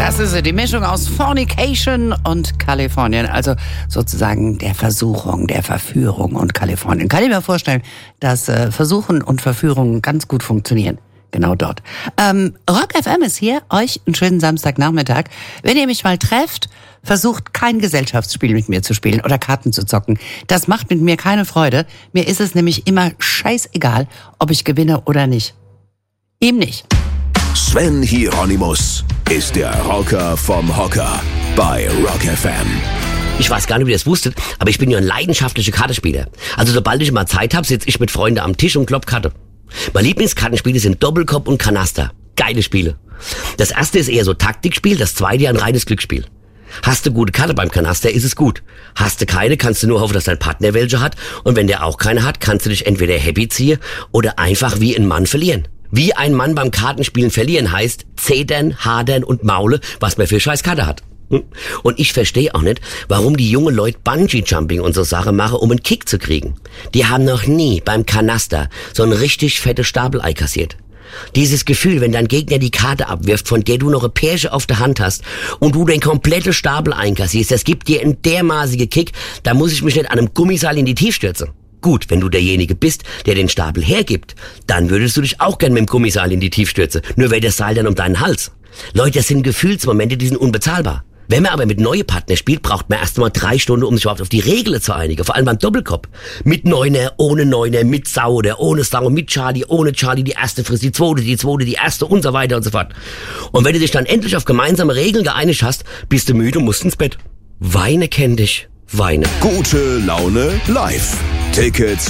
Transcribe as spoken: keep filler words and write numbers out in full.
Das ist die Mischung aus Fornication und Kalifornien, also sozusagen der Versuchung, der Verführung und Kalifornien. Kann ich mir vorstellen, dass äh, Versuchen und Verführung ganz gut funktionieren. Genau dort. Ähm, Rock F M ist hier, euch einen schönen Samstagnachmittag. Wenn ihr mich mal trefft, versucht kein Gesellschaftsspiel mit mir zu spielen oder Karten zu zocken. Das macht mit mir keine Freude. Mir ist es nämlich immer scheißegal, ob ich gewinne oder nicht. Ihm nicht. Sven Hieronymus ist der Rocker vom Hocker bei Rock F M. Ich weiß gar nicht, ob ihr das wusstet, aber ich bin ja ein leidenschaftlicher Kartenspieler. Also sobald ich mal Zeit habe, sitze ich mit Freunden am Tisch und klopp Karte. Meine Lieblingskartenspiele sind Doppelkopf und Kanaster. Geile Spiele. Das erste ist eher so Taktikspiel, das zweite ja ein reines Glücksspiel. Hast du gute Karte beim Kanaster, ist es gut. Hast du keine, kannst du nur hoffen, dass dein Partner welche hat. Und wenn der auch keine hat, kannst du dich entweder happy ziehen oder einfach wie ein Mann verlieren. Wie ein Mann beim Kartenspielen verlieren heißt zedern, hadern und maule, was man für scheiß Karte hat. Und ich verstehe auch nicht, warum die jungen Leute Bungee-Jumping und so Sachen machen, um einen Kick zu kriegen. Die haben noch nie beim Kanaster so ein richtig fettes Stapelei kassiert. Dieses Gefühl, wenn dein Gegner die Karte abwirft, von der du noch eine Pärche auf der Hand hast und du den kompletten Stapel einkassierst, das gibt dir einen dermaßigen Kick, da muss ich mich nicht an einem Gummiseil in die Tiefe stürzen. Gut, wenn du derjenige bist, der den Stapel hergibt, dann würdest du dich auch gern mit dem Gummiseil in die Tiefe stürzen. Nur wäre das Seil dann um deinen Hals. Leute, das sind Gefühlsmomente, die sind unbezahlbar. Wenn man aber mit neuen Partnern spielt, braucht man erst mal drei Stunden, um sich überhaupt auf die Regeln zu einigen. Vor allem beim Doppelkopf. Mit Neuner, ohne Neuner, mit Sau oder ohne Sau, mit Charlie, ohne Charlie, die erste frisst die zweite, die zweite, die erste und so weiter und so fort. Und wenn du dich dann endlich auf gemeinsame Regeln geeinigt hast, bist du müde und musst ins Bett. Weine kenn dich, weine. Gute Laune live. Tickets